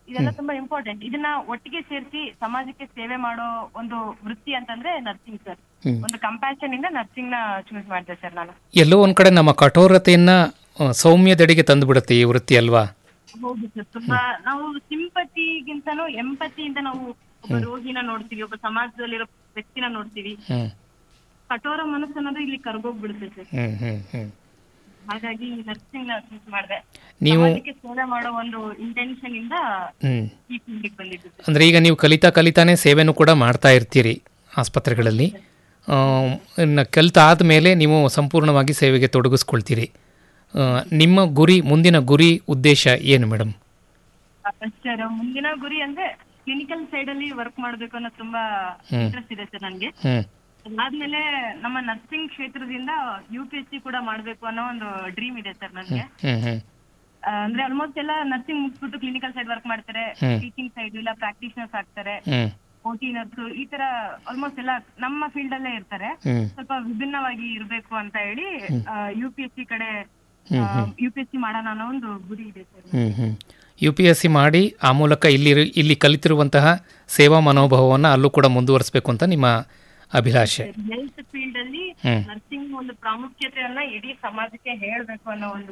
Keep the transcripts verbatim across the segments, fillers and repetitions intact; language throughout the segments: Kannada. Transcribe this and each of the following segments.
ಇದೆಲ್ಲ ತುಂಬಾ ಇಂಪಾರ್ಟೆಂಟ್. ಇದನ್ನ ಒಟ್ಟಿಗೆ ಸೇರಿಸಿ ಸಮಾಜಕ್ಕೆ ಸೇವೆ ಮಾಡೋ ಒಂದು ವೃತ್ತಿ ಅಂತಂದ್ರೆ ನರ್ಸಿಂಗ್ ಸರ್. ಒಂದು ಕಂಪ್ಯಾಷನ್ ಇಂದ ನರ್ಸಿಂಗ್ ನ ಚೂಸ್ ಮಾಡಿದೆ ಸರ್ ನಾನು. ಎಲ್ಲೋ ಒಂದ್ ಕಡೆ ನಮ್ಮ ಕಠೋರತೆಯನ್ನ ಸೌಮ್ಯದೆಡೆಗೆ ತಂದುಬಿಡುತ್ತೆ ಈ ವೃತ್ತಿ ಅಲ್ವಾ? ಹೌದು ಸರ್. ತುಂಬಾ ನಾವು ಸಿಂಪತಿಗಿಂತನೂ ಎಂಪತಿಯಿಂದ ನಾವು ಒಬ್ಬ ರೋಗಿನ ನೋಡ್ತೀವಿ, ಒಬ್ಬ ಸಮಾಜದಲ್ಲಿರೋ ವ್ಯಕ್ತಿನ ನೋಡ್ತೀವಿ. ಕಠೋರ ಮನಸ್ಸು ಅನ್ನೋದು ಇಲ್ಲಿ ಕರ್ಗೋಗ್ಬಿಡುತ್ತೆ ಸರ್. ಹಾಗಾಗಿ ನರ್ಸಿಂಗ್ ನ ಚೂಸ್ ಮಾಡಿದೆ. ನೀವು ಸೇವೆ ಮಾಡೋ ಒಂದು ಇಂಟೆನ್ಷನ್ ಇಂದ ಈ ಫೀಲ್ಡ್ಗೆ ಬಂದಿದ್ದು. ಅಂದ್ರೆ ಈಗ ನೀವು ಕಲಿತಾ ಕಲಿತಾನೆ ಸೇವೆನೂ ಕೂಡ ಮಾಡ್ತಾ ಇರ್ತೀರಿ ಆಸ್ಪತ್ರೆಗಳಲ್ಲಿ. ಕಲಿತಾದ ಮೇಲೆ ನೀವು ಸಂಪೂರ್ಣವಾಗಿ ಸೇವೆಗೆ ತೊಡಗಿಸ್ಕೊಳ್ತೀರಿ. ನಿಮ್ಮ ಗುರಿ, ಮುಂದಿನ ಗುರಿ ಉದ್ದೇಶ ಏನು ಮೇಡಮ್? ಸರ್ ಮುಂದಿನ ಗುರಿ ಅಂದ್ರೆ ಕ್ಲಿನಿಕಲ್ ಸೈಡ್ ಅಲ್ಲಿ ವರ್ಕ್ ಮಾಡ್ಬೇಕು ಅನ್ನೋ ತುಂಬಾ ಇಂಟ್ರೆಸ್ಟ್ ಇದೆ ಸರ್ ನನ್ಗೆ. ಅದಾದ್ಮೇಲೆ ನಮ್ಮ ನರ್ಸಿಂಗ್ ಕ್ಷೇತ್ರದಿಂದ ಯು ಪಿ ಎಸ್ ಸಿ ಕೂಡ ಮಾಡ್ಬೇಕು ಅನ್ನೋ ಒಂದು ಡ್ರೀಮ್ ಇದೆ ಸರ್ ನನ್ಗೆ. ಅಂದ್ರೆ ಆಲ್ಮೋಸ್ಟ್ ಎಲ್ಲ ನರ್ಸಿಂಗ್ ಮುಗಿಸ್ಬಿಟ್ಟು ಕ್ಲಿನಿಕಲ್ ಸೈಡ್ ವರ್ಕ್ ಮಾಡ್ತಾರೆ, ಟೀಚಿಂಗ್ ಸೈಡ್ ಇಲ್ಲ ಪ್ರಾಕ್ಟೀಷನರ್ಸ್ ಆಗ್ತಾರೆ, ಓಟಿ ನರ್ಸ್, ಈ ತರ ಆಲ್ಮೋಸ್ಟ್ ಎಲ್ಲ ನಮ್ಮ ಫೀಲ್ಡ್ ಅಲ್ಲೇ ಇರ್ತಾರೆ. ಸ್ವಲ್ಪ ವಿಭಿನ್ನವಾಗಿ ಇರ್ಬೇಕು ಅಂತ ಹೇಳಿ ಯು ಪಿ ಎಸ್ ಸಿ ಕಡೆ ಯು ಪಿ ಎಸ್ ಸಿ ಮಾಡೋಣ ಅನ್ನೋ ಒಂದು ಗುರಿ ಇದೆ sir. U P S C ಮಾಡಿ ಆ ಮೂಲಕ ಇಲ್ಲಿ ಇಲ್ಲಿ ಕಲಿತಿರುವಂತಹ ಸೇವಾ ಮನೋಭಾವವನ್ನು ಅಲ್ಲೂ ಕೂಡ ಮುಂದುವರಿಸಬೇಕು ಅಂತ ನಿಮ್ಮ ಅಭಿಲಾಷೆ. ಹೆಲ್ತ್ ಫೀಲ್ಡ್ ಅಲ್ಲಿ ನರ್ಸಿಂಗ್ ಒಂದು ಪ್ರಾಮುಖ್ಯತೆಯನ್ನ ಇಡೀ ಸಮಾಜಕ್ಕೆ ಹೇಳಬೇಕು ಅನ್ನೋ ಒಂದು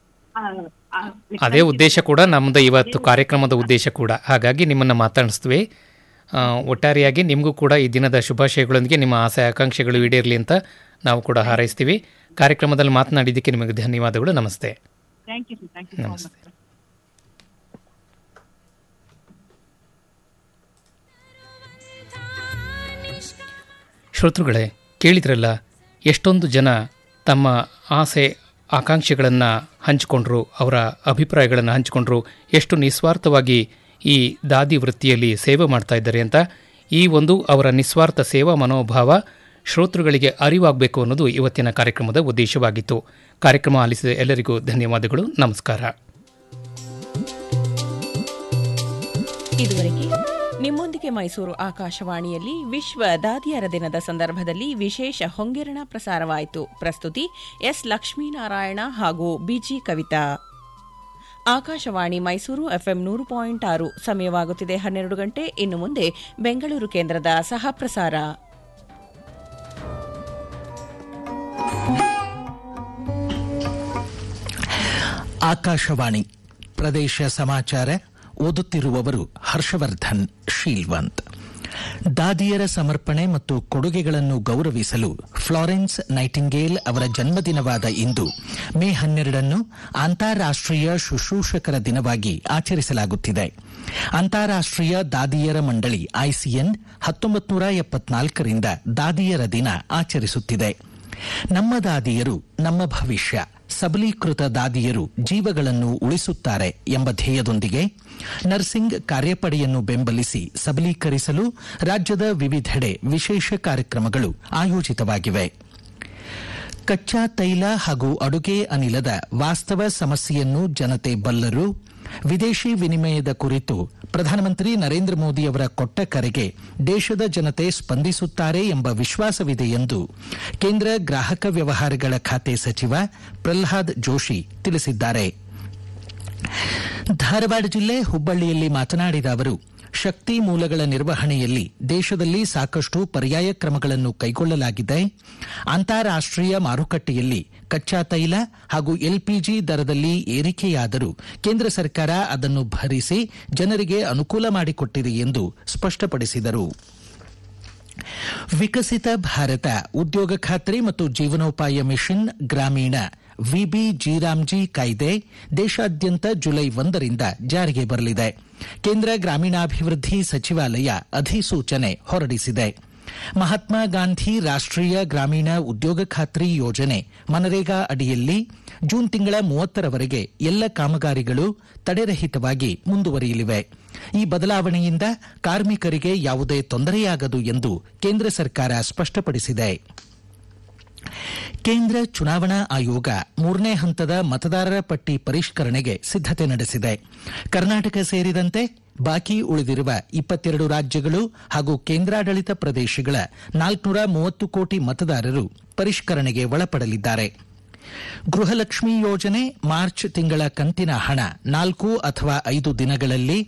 ಅದೇ ಉದ್ದೇಶ ಕೂಡ ನಮ್ಮದು ಇವತ್ತು ಕಾರ್ಯಕ್ರಮದ ಉದ್ದೇಶ ಕೂಡ. ಹಾಗಾಗಿ ನಿಮ್ಮನ್ನು ಮಾತಾಡಿಸ್ತೀವಿ. ಒಟ್ಟಾರೆಯಾಗಿ ನಿಮಗೂ ಕೂಡ ಈ ದಿನದ ಶುಭಾಶಯಗಳೊಂದಿಗೆ ನಿಮ್ಮ ಆಸೆ ಆಕಾಂಕ್ಷೆಗಳು ಈಡೇರಲಿ ಅಂತ ನಾವು ಕೂಡ ಹಾರೈಸ್ತೀವಿ. ಕಾರ್ಯಕ್ರಮದಲ್ಲಿ ಮಾತನಾಡಿದ್ದಕ್ಕೆ ನಿಮಗೆ ಧನ್ಯವಾದಗಳು. ನಮಸ್ತೆ. ನಮಸ್ತೆ. ಶ್ರೋತೃಗಳೇ, ಕೇಳಿದ್ರಲ್ಲ ಎಷ್ಟೊಂದು ಜನ ತಮ್ಮ ಆಸೆ ಆಕಾಂಕ್ಷೆಗಳನ್ನು ಹಂಚಿಕೊಂಡ್ರು, ಅವರ ಅಭಿಪ್ರಾಯಗಳನ್ನು ಹಂಚಿಕೊಂಡ್ರು, ಎಷ್ಟು ನಿಸ್ವಾರ್ಥವಾಗಿ ಈ ದಾದಿ ವೃತ್ತಿಯಲ್ಲಿ ಸೇವೆ ಮಾಡ್ತಾ ಇದ್ದಾರೆ ಅಂತ. ಈ ಒಂದು ಅವರ ನಿಸ್ವಾರ್ಥ ಸೇವಾ ಮನೋಭಾವ ಶ್ರೋತೃಗಳಿಗೆ ಅರಿವಾಗಬೇಕು ಅನ್ನೋದು ಇವತ್ತಿನ ಕಾರ್ಯಕ್ರಮದ ಉದ್ದೇಶವಾಗಿತ್ತು. ಕಾರ್ಯಕ್ರಮ ಆಲಿಸಿದ ಎಲ್ಲರಿಗೂ ಧನ್ಯವಾದಗಳು. ನಮಸ್ಕಾರ. ಇದುವರೆಗೆ ನಿಮ್ಮೊಂದಿಗೆ ಮೈಸೂರು ಆಕಾಶವಾಣಿಯಲ್ಲಿ ವಿಶ್ವ ದಾದಿಯರ ದಿನದ ಸಂದರ್ಭದಲ್ಲಿ ವಿಶೇಷ ಹೊಂಗೆರಣ ಪ್ರಸಾರವಾಯಿತು. ಪ್ರಸ್ತುತಿ ಎಸ್ ಲಕ್ಷ್ಮೀನಾರಾಯಣ ಹಾಗೂ ಬಿಜಿ ಕವಿತಾ. ಆಕಾಶವಾಣಿ ಮೈಸೂರು ಎಫ್ಎಂ ನೂರು ಪಾಯಿಂಟ್ ಆರು. ಸಮಯವಾಗುತ್ತಿದೆ ಹನ್ನೆರಡು ಗಂಟೆ. ಇನ್ನು ಮುಂದೆ ಬೆಂಗಳೂರು ಕೇಂದ್ರದ ಸಹ ಪ್ರಸಾರ. ಆಕಾಶವಾಣಿ ಪ್ರದೇಶ ಸಮಾಚಾರ ಓದುತ್ತಿರುವವರು ಹರ್ಷವರ್ಧನ್ ಶೀಲ್ವಂತ್. ದಾದಿಯರ ಸಮರ್ಪಣೆ ಮತ್ತು ಕೊಡುಗೆಗಳನ್ನು ಗೌರವಿಸಲು ಫ್ಲಾರೆನ್ಸ್ ನೈಟಿಂಗೇಲ್ ಅವರ ಜನ್ಮದಿನವಾದ ಇಂದು ಮೇ ಹನ್ನೆರಡನ್ನು ಅಂತಾರಾಷ್ಟ್ರೀಯ ಶುಶ್ರೂಷಕರ ದಿನವಾಗಿ ಆಚರಿಸಲಾಗುತ್ತಿದೆ. ಅಂತಾರಾಷ್ಟ್ರೀಯ ದಾದಿಯರ ಮಂಡಳಿ ಐಸಿಎನ್ ಹತ್ತೊಂಬತ್ತು ನೂರ ಎಪ್ಪತ್ನಾಲ್ಕರಿಂದ ದಾದಿಯರ ದಿನ ಆಚರಿಸುತ್ತಿದೆ. ನಮ್ಮ ದಾದಿಯರು ನಮ್ಮ ಭವಿಷ್ಯ, ಸಬಲೀಕೃತ ದಾದಿಯರು ಜೀವಗಳನ್ನು ಉಳಿಸುತ್ತಾರೆ ಎಂಬ ಧ್ಯೇಯದೊಂದಿಗೆ ನರ್ಸಿಂಗ್ ಕಾರ್ಯಪಡೆಯನ್ನು ಬೆಂಬಲಿಸಿ ಸಬಲೀಕರಿಸಲು ರಾಜ್ಯದ ವಿವಿಧೆಡೆ ವಿಶೇಷ ಕಾರ್ಯಕ್ರಮಗಳು ಆಯೋಜಿತವಾಗಿವೆ. ಕಚ್ಚಾ ತೈಲ ಹಾಗೂ ಅಡುಗೆ ಅನಿಲದ ವಾಸ್ತವ ಸಮಸ್ಯೆಯನ್ನು ಜನತೆ ಬಲ್ಲರು. ವಿದೇಶಿ ವಿನಿಮಯದ ಕುರಿತು ಪ್ರಧಾನಮಂತ್ರಿ ನರೇಂದ್ರ ಮೋದಿ ಅವರ ಕೊಟ್ಟ ಕರೆಗೆ ದೇಶದ ಜನತೆ ಸ್ಪಂದಿಸುತ್ತಾರೆ ಎಂಬ ವಿಶ್ವಾಸವಿದೆ ಎಂದು ಕೇಂದ್ರ ಗ್ರಾಹಕ ವ್ಯವಹಾರಗಳ ಖಾತೆ ಸಚಿವ ಪ್ರಹ್ಲಾದ್ ಜೋಶಿ ತಿಳಿಸಿದ್ದಾರೆ. ಧಾರವಾಡ ಜಿಲ್ಲೆ ಹುಬ್ಬಳ್ಳಿಯಲ್ಲಿ ಮಾತನಾಡಿದ ಅವರು, ಶಕ್ತಿ ಮೂಲಗಳ ನಿರ್ವಹಣೆಯಲ್ಲಿ ದೇಶದಲ್ಲಿ ಸಾಕಷ್ಟು ಪರ್ಯಾಯ ಕ್ರಮಗಳನ್ನು ಕೈಗೊಳ್ಳಲಾಗಿದೆ. ಅಂತಾರಾಷ್ಟ್ರೀಯ ಮಾರುಕಟ್ಟೆಯಲ್ಲಿ ಕಚ್ಚಾ ತೈಲ ಹಾಗೂ ಎಲ್ಪಿಜಿ ದರದಲ್ಲಿ ಏರಿಕೆಯಾದರೂ ಕೇಂದ್ರ ಸರ್ಕಾರ ಅದನ್ನು ಭರಿಸಿ ಜನರಿಗೆ ಅನುಕೂಲ ಮಾಡಿಕೊಟ್ಟಿದೆ ಎಂದು ಸ್ಪಷ್ಟಪಡಿಸಿದರು. ವಿಕಸಿತ ಭಾರತ ಉದ್ಯೋಗ ಖಾತ್ರಿ ಮತ್ತು ಜೀವನೋಪಾಯ ಮಿಷನ್ ಗ್ರಾಮೀಣ ವಿಬಿ ಜಿರಾಮ್ಜಿ ಕಾಯ್ದೆ ದೇಶಾದ್ಯಂತ ಜುಲೈ ಒಂದರಿಂದ ಜಾರಿಗೆ ಬರಲಿದೆ. ಕೇಂದ್ರ ಗ್ರಾಮೀಣಾಭಿವೃದ್ಧಿ ಸಚಿವಾಲಯ ಅಧಿಸೂಚನೆ ಹೊರಡಿಸಿದೆ. ಮಹಾತ್ಮ ಗಾಂಧಿ ರಾಷ್ಟ್ರೀಯ ಗ್ರಾಮೀಣ ಉದ್ಯೋಗ ಖಾತ್ರಿ ಯೋಜನೆ ಮನರೇಗಾ ಅಡಿಯಲ್ಲಿ ಜೂನ್ ತಿಂಗಳ ಮೂವತ್ತರವರೆಗೆ ಎಲ್ಲ ಕಾಮಗಾರಿಗಳು ತಡೆರಹಿತವಾಗಿ ಮುಂದುವರಿಯಲಿವೆ. ಈ ಬದಲಾವಣೆಯಿಂದ ಕಾರ್ಮಿಕರಿಗೆ ಯಾವುದೇ ತೊಂದರೆಯಾಗದು ಎಂದು ಕೇಂದ್ರ ಸರ್ಕಾರ ಸ್ಪಷ್ಟಪಡಿಸಿದೆ. ಕೇಂದ್ರ ಚುನಾವಣಾ ಆಯೋಗ ಮೂರನೇ ಹಂತದ ಮತದಾರರ ಪಟ್ಟಿ ಪರಿಷ್ಕರಣೆಗೆ ಸಿದ್ದತೆ ನಡೆಸಿದೆ. ಕರ್ನಾಟಕ ಸೇರಿದಂತೆ ಬಾಕಿ ಉಳಿದಿರುವ ಇಪ್ಪತ್ತೆರಡು ರಾಜ್ಯಗಳು ಹಾಗೂ ಕೇಂದ್ರಾಡಳಿತ ಪ್ರದೇಶಗಳ ನಾಲ್ಕುನೂರ ಮೂವತ್ತು ಕೋಟಿ ಮತದಾರರು ಪರಿಷ್ಕರಣೆಗೆ ಒಳಪಡಲಿದ್ದಾರೆ. ಗೃಹಲಕ್ಷ್ಮಿ ಯೋಜನೆ ಮಾರ್ಚ್ ತಿಂಗಳ ಕಂತಿನ ಹಣ ನಾಲ್ಕು ಅಥವಾ ಐದು ದಿನಗಳಲ್ಲಿ